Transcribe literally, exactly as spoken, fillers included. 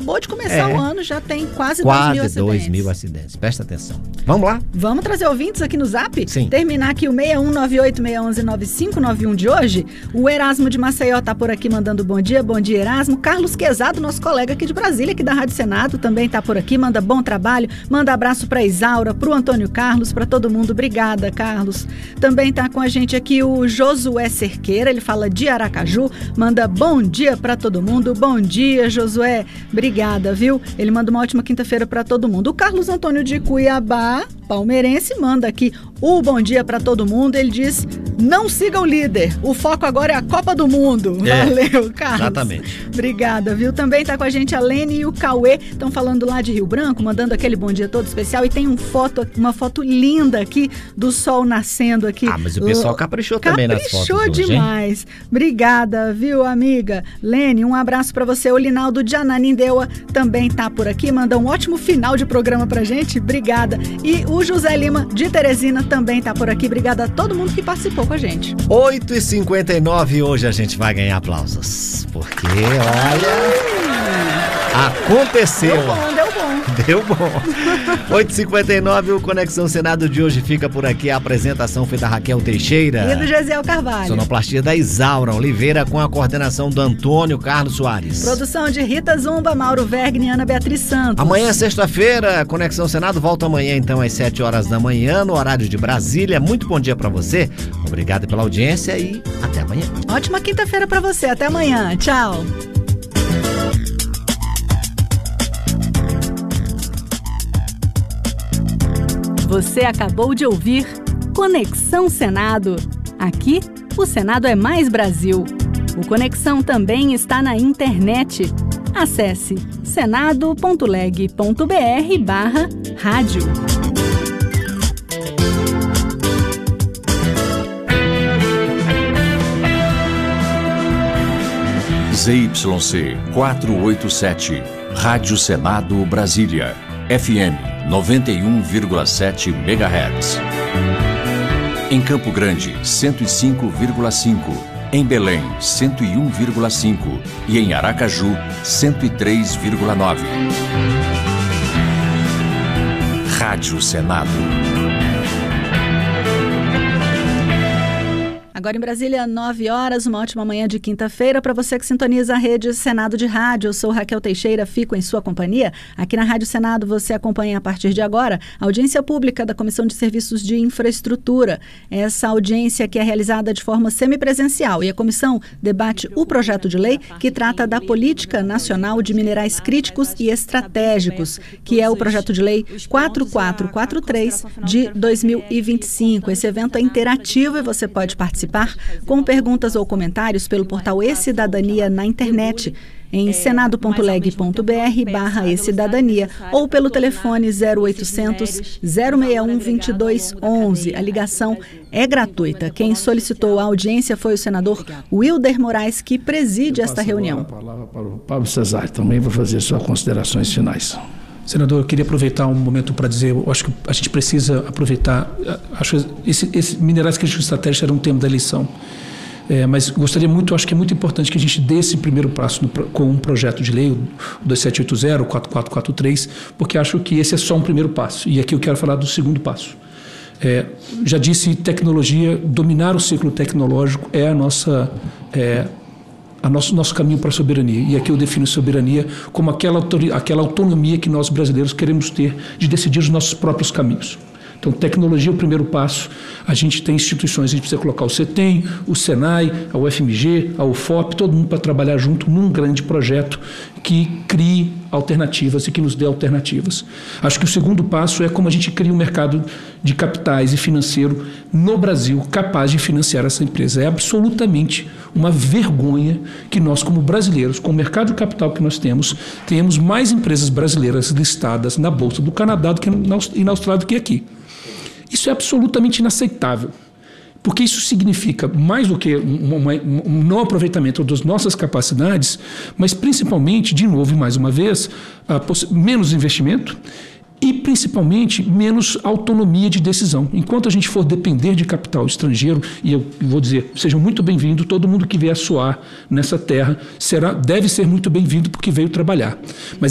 acabou de começar É. o ano, já tem quase, Quase dois mil acidentes. dois mil acidentes. Presta atenção. Vamos lá? Vamos trazer ouvintes aqui no Zap? Sim. Terminar aqui o seis um nove oito, seis um um, nove cinco nove um de hoje. O Erasmo de Maceió tá por aqui mandando bom dia. Bom dia, Erasmo. Carlos Quezado, nosso colega aqui de Brasília, aqui da Rádio Senado, também tá por aqui. Manda bom trabalho. Manda abraço pra Isaura, pro Antônio Carlos, pra todo mundo. Obrigada, Carlos. Também tá com a gente aqui o Josué Cerqueira. Ele fala de Aracaju. Manda bom dia pra todo mundo. Bom dia, Josué. Obrigada, viu? Ele manda uma ótima quinta-feira pra todo mundo. O Carlos Antônio de Cuiabá, palmeirense, manda aqui o bom dia pra todo mundo. Ele diz: não siga o líder, o foco agora é a Copa do Mundo. É, valeu, Carlos. Exatamente. Obrigada, viu? Também tá com a gente a Lene e o Cauê, estão falando lá de Rio Branco, mandando aquele bom dia todo especial, e tem um foto, uma foto linda aqui do sol nascendo aqui. Ah, mas o pessoal caprichou também nas fotos Caprichou hoje, demais. Obrigada, viu, amiga? Lene, um abraço pra você. O Linaldo de Ananindeua também tá por aqui, manda um ótimo final de programa pra gente. Obrigada. E o José Lima de Teresina também tá por aqui. Obrigada a todo mundo que participou com a gente. oito e cinquenta e nove, hoje a gente vai ganhar aplausos. Porque, olha, aconteceu. Deu bom, deu bom. Deu bom. oito e cinquenta e nove, o Conexão Senado de hoje fica por aqui. A apresentação foi da Raquel Teixeira. E do Gesiel Carvalho. Sonoplastia da Isaura Oliveira, com a coordenação do Antônio Carlos Soares. Produção de Rita Zumba, Mauro Vergne e Ana Beatriz Santos. Amanhã, sexta-feira, Conexão Senado volta amanhã, então, às sete horas da manhã, no horário de Brasília. Muito bom dia pra você. Obrigado pela audiência e até amanhã. Ótima quinta-feira pra você. Até amanhã. Tchau. Você acabou de ouvir Conexão Senado. Aqui, o Senado é mais Brasil. O Conexão também está na internet. Acesse senado ponto leg ponto br barra rádio. Z Y C quatrocentos e oitenta e sete, Rádio Senado Brasília, F M noventa e um vírgula sete megahertz. Em Campo Grande, cento e cinco vírgula cinco. Em Belém, cento e um vírgula cinco. E em Aracaju, cento e três vírgula nove. Rádio Senado. Agora em Brasília, nove horas, uma ótima manhã de quinta-feira para você que sintoniza a rede Senado de Rádio. Eu sou Raquel Teixeira, fico em sua companhia. Aqui na Rádio Senado você acompanha a partir de agora a audiência pública da Comissão de Serviços de Infraestrutura. Essa audiência que é realizada de forma semipresencial e a comissão debate o projeto de lei que trata da Política Nacional de Minerais Críticos e Estratégicos, que é o projeto de lei quatro quatro quatro três de dois mil e vinte e cinco. Esse evento é interativo e você pode participar com perguntas ou comentários pelo portal E-Cidadania na internet, em senado ponto leg ponto br barra e-cidadania ou pelo telefone zero oitocentos, zero seis um, vinte e dois onze. A ligação é gratuita. Quem solicitou a audiência foi o senador Wilder Moraes, que preside esta reunião. A palavra para o Pablo Cesar, também vou fazer suas considerações finais. Senador, eu queria aproveitar um momento para dizer, eu acho que a gente precisa aproveitar, acho que esse, esse minerais críticos estratégicos era um tema da eleição, é, mas gostaria muito, acho que é muito importante que a gente dê esse primeiro passo no, com um projeto de lei, o dois sete oito zero, o quatro quatro quatro três, porque acho que esse é só um primeiro passo, e aqui eu quero falar do segundo passo. É, já disse, tecnologia, dominar o ciclo tecnológico é a nossa... É, a nosso, nosso caminho para a soberania. E aqui eu defino soberania como aquela, aquela autonomia que nós brasileiros queremos ter de decidir os nossos próprios caminhos. Então, tecnologia é o primeiro passo. A gente tem instituições, a gente precisa colocar o CETEM, o SENAI, a U F M G, a U F O P, todo mundo para trabalhar junto num grande projeto que crie alternativas e que nos dê alternativas. Acho que o segundo passo é como a gente cria um mercado de capitais e financeiro no Brasil capaz de financiar essa empresa. É absolutamente uma vergonha que nós, como brasileiros, com o mercado de capital que nós temos, tenhamos mais empresas brasileiras listadas na Bolsa do Canadá do que e na Austrália do que aqui. Isso é absolutamente inaceitável, porque isso significa mais do que um, um, um não aproveitamento das nossas capacidades, mas principalmente, de novo e mais uma vez, menos investimento e principalmente menos autonomia de decisão. Enquanto a gente for depender de capital estrangeiro, e eu vou dizer, sejam muito bem-vindos, todo mundo que vier soar nessa terra será, deve ser muito bem-vindo porque veio trabalhar. Mas